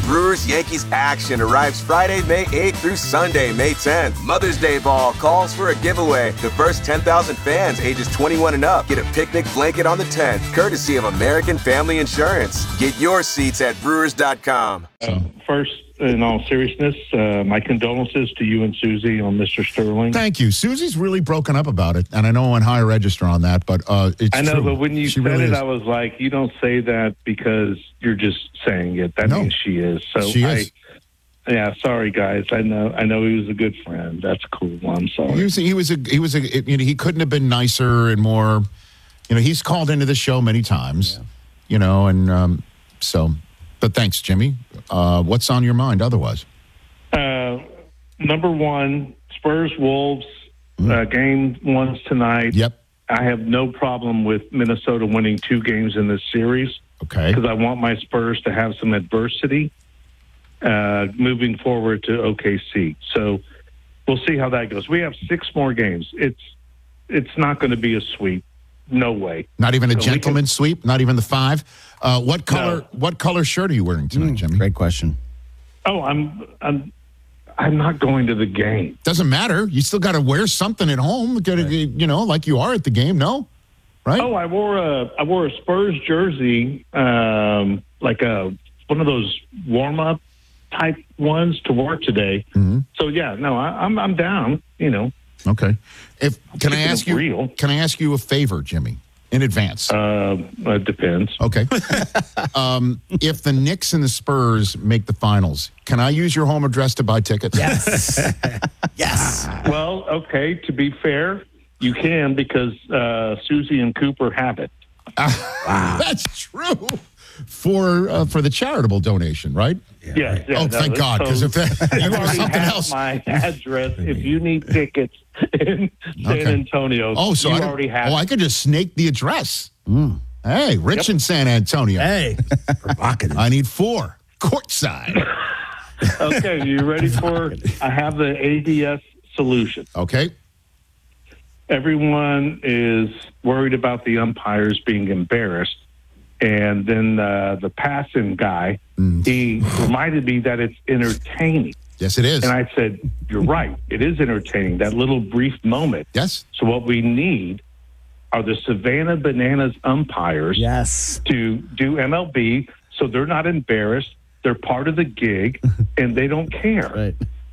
Brewers-Yankees action arrives Friday, May 8th through Sunday, May 10th. Mother's Day Ball calls for a giveaway. The first 10,000 fans ages 21 and up get a picnic blanket on the 10th, courtesy of American Family Insurance. Get your seats at Brewers.com. First, in all seriousness, my condolences to you and Susie on Mr. Sterling. Thank you. Susie's really broken up about it, and I know on high register on that, but it's I know, true. but when you She said really it, is. I was like, you don't say that because you're just saying it. That No. means she is. So She is. Yeah, sorry guys. I know he was a good friend. That's cool. I'm sorry. He couldn't have been nicer and more. He's called into the show many times. But thanks, Jimmy. What's on your mind otherwise? Number one, Spurs Wolves game one's tonight. Yep. I have no problem with Minnesota winning 2 games in this series. Okay. Because I want my Spurs to have some adversity moving forward to OKC. So we'll see how that goes. We have 6 more games. It's not going to be a sweep. No way. Not even a gentleman's sweep? Not even the 5? What color shirt are you wearing tonight, Jimmy? Great question. Oh, I'm not going to the game. Doesn't matter. You still got to wear something at home. Like you are at the game. No, right? Oh, I wore a Spurs jersey, like one of those warm up type ones to work today. Mm-hmm. So yeah, no, I'm down. Okay. Can I Keeping it ask you a favor, Jimmy, in advance? It depends. Okay. If the Knicks and the Spurs make the finals, can I use your home address to buy tickets? Yes. Yes. Well, okay. To be fair, you can because Susie and Cooper have it. Wow. That's true. For the charitable donation, right? Yeah. Thank God. Because if you already something have else, my address. If you need tickets in San Antonio, so you already have. I could just snake the address. Hey, Rich in San Antonio. Hey, provocative. I need 4 courtside. Okay, you ready for? I have the ABS solution. Okay. Everyone is worried about the umpires being embarrassed. And then the passing guy, he reminded me that it's entertaining. Yes, it is. And I said, you're right. It is entertaining, that little brief moment. Yes. So what we need are the Savannah Bananas umpires to do MLB so they're not embarrassed. They're part of the gig, and they don't care. Right.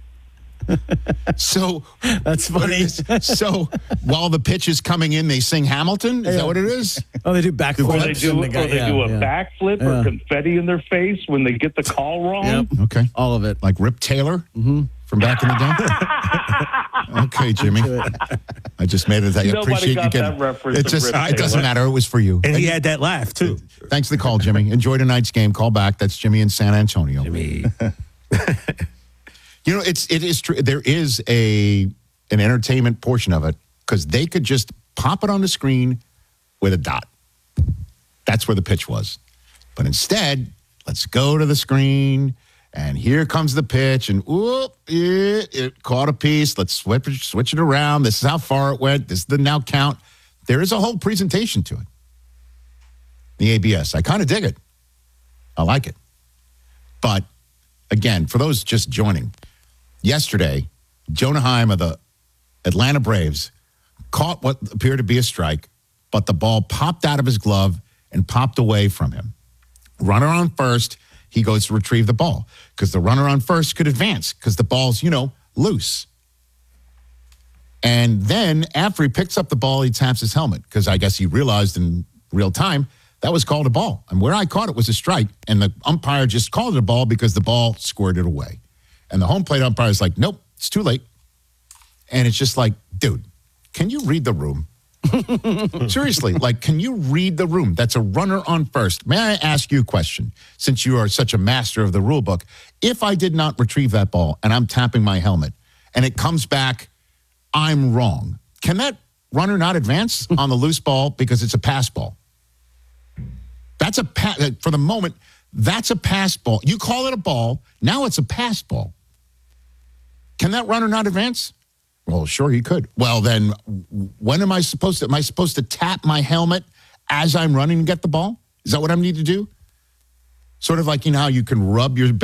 So that's funny. So while the pitch is coming in, they sing Hamilton? Is that what it is? Oh, they do backflips. Or they do a backflip or confetti in their face when they get the call wrong. Yep. Okay. All of it. Like Rip Taylor from back in the day? Okay, Jimmy. I just made it. I appreciate you getting that reference. It doesn't matter. It was for you. And he had that laugh, too. Thanks for the call, Jimmy. Enjoy tonight's game. Call back. That's Jimmy in San Antonio. Jimmy. It is true. There is an entertainment portion of it because they could just pop it on the screen with a dot. That's where the pitch was. But instead, let's go to the screen, and here comes the pitch, and it caught a piece. Let's switch it around. This is how far it went. This is the now count. There is a whole presentation to it. The ABS. I kind of dig it. I like it. But, again, for those just joining, yesterday, Jonah Heim of the Atlanta Braves caught what appeared to be a strike, but the ball popped out of his glove and popped away from him. Runner on first, he goes to retrieve the ball because the runner on first could advance because the ball's, loose. And then after he picks up the ball, he taps his helmet because I guess he realized in real time that was called a ball. And where I caught it was a strike, and the umpire just called it a ball because the ball squirted away. And the home plate umpire is like, nope, it's too late. And it's just like, dude, can you read the room? Seriously, can you read the room? That's a runner on first. May I ask you a question, since you are such a master of the rule book? If I did not retrieve that ball and I'm tapping my helmet and it comes back, I'm wrong. Can that runner not advance on the loose ball because it's a pass ball? That's for the moment, that's a pass ball. You call it a ball, now it's a pass ball. Can that runner not advance? Well, sure he could. Well, then when am I supposed to tap my helmet as I'm running to get the ball? Is that what I need to do? Sort of like, how you can rub your